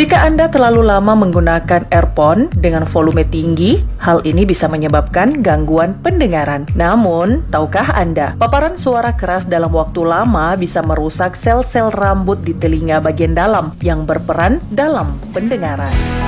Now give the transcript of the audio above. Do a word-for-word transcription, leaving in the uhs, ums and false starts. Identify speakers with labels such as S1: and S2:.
S1: Jika Anda terlalu lama menggunakan earphone dengan volume tinggi, hal ini bisa menyebabkan gangguan pendengaran. Namun, tahukah Anda, paparan suara keras dalam waktu lama bisa merusak sel-sel rambut di telinga bagian dalam yang berperan dalam pendengaran.